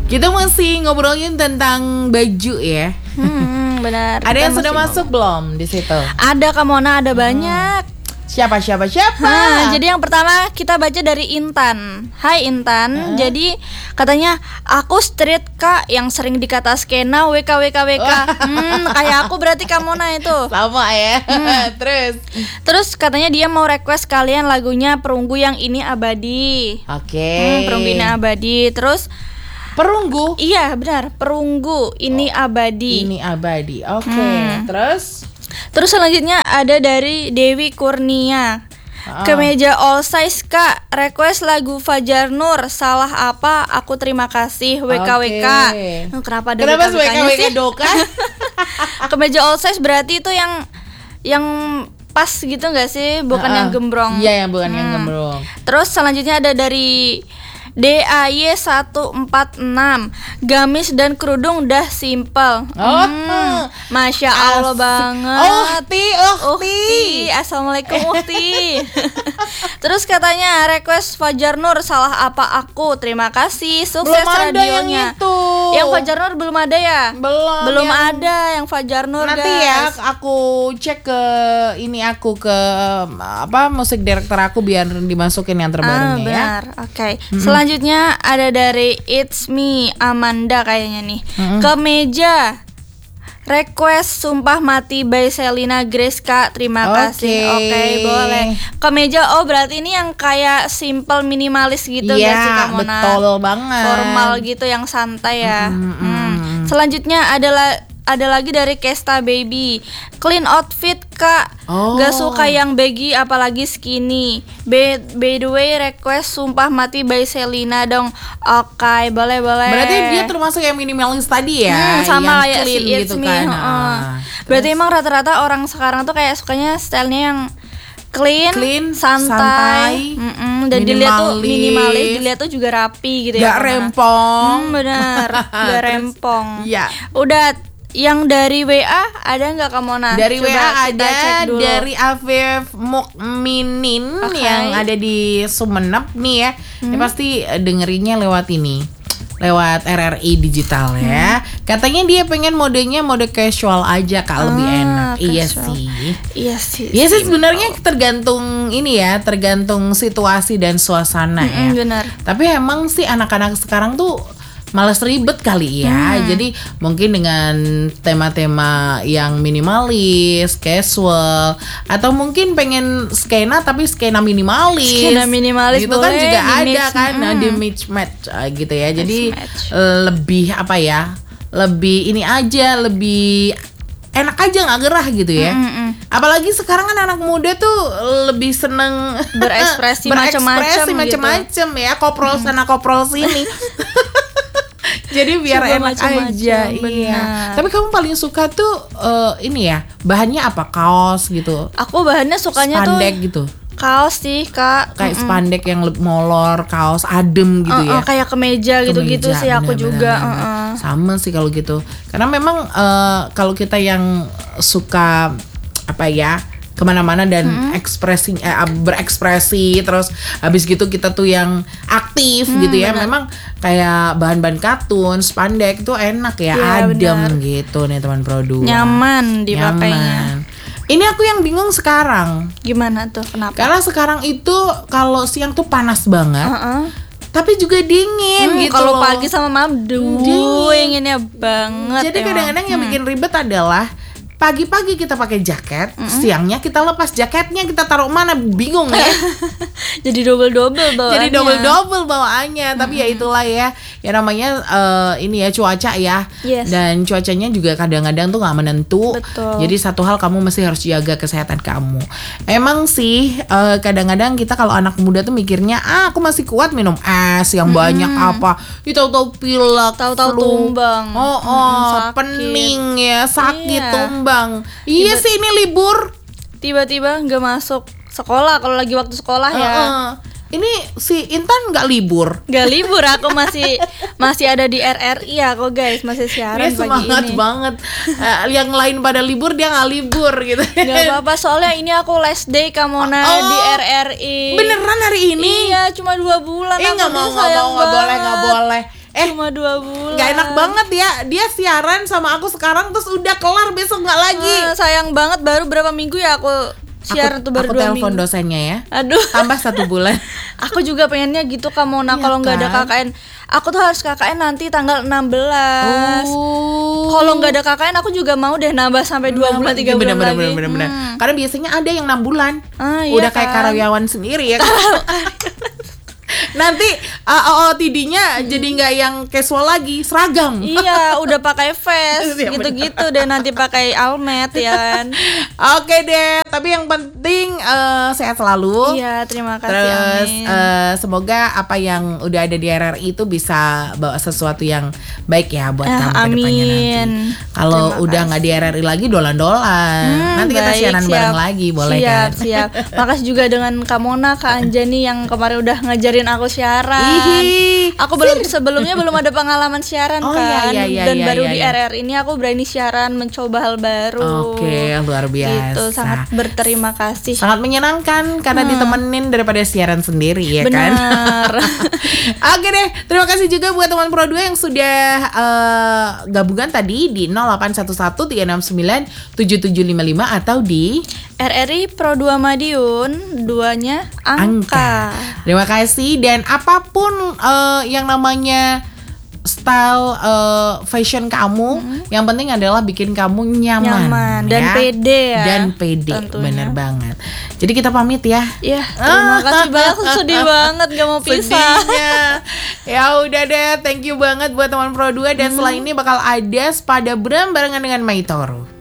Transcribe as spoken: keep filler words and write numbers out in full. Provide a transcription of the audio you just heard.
Kita masih ngobrolin tentang baju ya. Hmm, benar. Ada Kita yang sudah masih masuk belum di situ? Ada Kak Mona, ada banyak. Siapa siapa siapa? Nah, jadi yang pertama kita baca dari Intan. Hai Intan. Uh. Jadi katanya aku street Kak yang sering dikata skena W K W K W K. Hmm, kayak aku berarti Kak Mona itu. Sama ya. Hmm. Terus Terus katanya dia mau request kalian lagunya Perunggu yang ini abadi. Oke. Okay. Hmm, Perunggu ini abadi. Terus Perunggu. Iya benar, Perunggu ini oh, abadi. Ini abadi. Oke. Okay. Hmm. Terus Terus selanjutnya ada dari Dewi Kurnia. Uh. Kemeja all size Kak, request lagu Fajar Nur. Salah apa? Aku terima kasih W K W K. Okay. Oh, kenapa ada Kenapa W K W K-nya sih? Doka? Kemeja all size berarti itu yang yang pas gitu nggak sih? Bukan uh-uh. yang gembrong. Iya, yang bukan hmm. yang gembrong. Terus selanjutnya ada dari D A Y seratus empat puluh enam. Gamis dan kerudung dah simple. Oh, hmm, Masya Allah As- banget. Oh, Uhti, Uhti. Assalamualaikum Uhti. Terus katanya request Fajar Nur, salah apa aku? Terima kasih. Sukses belum ada radionya. Yang itu. Yang Fajar Nur belum ada ya? Belum. Belum yang... ada yang Fajar Nur. Nanti guys. ya aku cek ke ini aku ke apa musik director aku biar dimasukin yang terbarunya ah, benar. ya. Oke. Okay. Mm-hmm. Selanjutnya ada dari It's Me Amanda kayaknya nih. Mm-hmm. Kemeja request Sumpah Mati by Selina Grace Kak. Terima okay. kasih. Oke, okay, boleh. Kemeja oh berarti ini yang kayak simple minimalis gitu ya, gak sih Kak Mona? Betul banget. Formal gitu yang santai ya. Mm-hmm. Hmm. Selanjutnya adalah ada lagi dari Kesta Baby. Clean outfit Kak. Oh. Gak suka yang baggy apalagi skinny. By, by the way request Sumpah Mati by Selina dong. Oke, okay, boleh boleh. Berarti dia termasuk yang minimalis tadi ya. Hmm, sama yang kayak clean si It's gitu Me. kan. Uh. Berarti emang rata-rata orang sekarang tuh kayak sukanya stylenya yang clean, clean santai, santai dan dilihat tuh minimalis, dilihat tuh juga rapi gitu. Gak ya. Gak rempong. Hmm, benar. Gak rempong. Iya. Udah. Yang dari W A ada nggak Kak Mona? Dari Coba W A ada, dari Afif Mukminin okay. yang ada di Sumenep nih ya. Hmm. Dia pasti dengerinnya lewat ini, lewat R R I digital ya. Hmm. Katanya dia pengen modenya mode casual aja Kak, ah, lebih enak. Casual. Iya sih. Iya sih. Iya sih sebenarnya tergantung ini ya, tergantung situasi dan suasana hmm, ya. Benar. Tapi emang sih anak-anak sekarang tuh malas ribet kali ya. Hmm. Jadi mungkin dengan tema-tema yang minimalis, casual, atau mungkin pengen skena tapi skena minimalis. Skena minimalis gitu boleh, kan juga ada mix, kan, hmm. nah, di mix match gitu ya. Jadi uh, lebih apa ya? Lebih ini aja, lebih enak aja, nggak gerah gitu ya. Mm-mm. Apalagi sekarang kan anak muda tuh lebih seneng berekspresi macam-macam macam-macam gitu. ya, koprol sana koprol sini. Jadi biar Coba enak macam-macam, aja. benar. Iya. Tapi kamu paling suka tuh uh, ini ya, bahannya apa? Kaos gitu. Aku bahannya sukanya spandek tuh gitu. Kaos sih Kak. Kayak Mm-mm. spandek yang molor, kaos adem gitu uh-uh, ya. Kayak kemeja gitu-gitu sih aku bener, juga. Bener, bener. Uh-uh. Sama sih kalau gitu. Karena memang uh, kalau kita yang suka apa ya, kemana-mana dan hmm. ekspresi eh, berekspresi terus habis gitu kita tuh yang aktif hmm, gitu ya, bener. Memang kayak bahan-bahan katun, spandek itu enak ya, ya adem bener. Gitu nih teman produk. Nyaman dipakainya. Ini aku yang bingung sekarang. Gimana tuh? Kenapa? Karena sekarang itu kalau siang tuh panas banget. Uh-uh. Tapi juga dingin hmm, gitu kalau loh. pagi sama malam dingin ya banget. Jadi emang. Kadang-kadang yang hmm. bikin ribet adalah pagi-pagi kita pakai jaket, mm-hmm. siangnya kita lepas jaketnya, kita taruh mana, bingung ya. Jadi double-double bawaannya. Jadi double-double bawaannya, mm-hmm. tapi ya itulah ya, ya namanya uh, ini ya cuaca ya. Yes. Dan cuacanya juga kadang-kadang tuh nggak menentu. Betul. Jadi satu hal kamu mesti harus jaga kesehatan kamu. Emang sih uh, kadang-kadang kita kalau anak muda tuh mikirnya, ah aku masih kuat minum es yang mm-hmm. banyak apa, itu tahu-tahu pilek, tahu-tahu flu. tumbang, oh oh mm, pening ya, sakit iya. tumbang. Bang, iya Tiba- sih ini libur. Tiba-tiba nggak masuk sekolah kalau lagi waktu sekolah ya. Uh-uh. Ini si Intan nggak libur. Nggak libur, aku masih masih ada di R R I aku guys, masih siaran dia pagi ini. Semangat banget. Uh, yang lain pada libur dia nggak libur gitu. Nggak apa-apa soalnya ini aku last day Kamona oh, di R R I. Beneran hari ini? Iya, cuma dua bulan. Eh nggak mau nggak mau nggak boleh nggak boleh. Eh, cuma dua bulan. Gak enak banget ya, dia siaran sama aku sekarang terus udah kelar, besok nggak lagi. Ah, sayang banget, baru berapa minggu ya aku siaran tuh, baru aku dua telepon minggu. dosennya ya. Aduh. Tambah satu bulan. Aku juga pengennya gitu Kak Mona, Iya kalau nggak ada kan? K K N. Aku tuh harus K K N nanti tanggal enam belas. Oh. Kalau nggak ada K K N aku juga mau deh nambah sampai dua bulan tiga bulan bener, lagi. bener, bener, bener. Hmm. Karena biasanya ada yang enam bulan. Ah, iya Udah kayak kan? karyawan sendiri ya kan. Nanti uh, O O T D-nya jadi nggak yang casual lagi, seragam. Iya, udah pakai vest Iya, gitu-gitu deh, nanti pakai almet ya kan. Oke deh, tapi yang penting uh, sehat selalu. Iya, terima kasih. Terus amin. uh, semoga apa yang udah ada di R R I itu bisa bawa sesuatu yang baik ya buat Ah, kamu ke depannya nanti. amin. Kalau Terima udah nggak di R R I lagi dolan-dolan, Hmm, nanti kita baik, siaran siap. bareng lagi, boleh siap, kan? Siap, Makasih juga dengan Kak Mona, Kak Anjani yang kemarin udah ngajarin aku siaran. Ihi. Aku belum sebelumnya belum ada pengalaman siaran Oh, kan, iya, iya, dan iya, baru iya, di iya. R R ini aku berani siaran, mencoba hal baru. Oke, luar biasa. Gitu, sangat berterima kasih. Sangat menyenangkan karena Hmm. ditemenin daripada siaran sendiri ya kan. Benar. Oke deh, terima kasih juga buat teman Pro dua yang sudah eh, gabungan tadi di nol delapan satu satu tiga enam sembilan tujuh tujuh lima lima atau di R R I Pro dua Madiun, duanya angka. Terima kasih, dan apapun eh, yang namanya style eh, fashion kamu, yang penting adalah bikin kamu nyaman, Nyaman dan ya. pede ya, Dan pede, tentunya. bener banget. Jadi kita pamit ya. Ya, terima kasih banget, aku sedih banget gak mau pisah. Sedihnya. Ya udah deh, thank you banget buat teman Pro dua, dan setelah ini bakal ada Spada Bram barengan dengan Maitoro.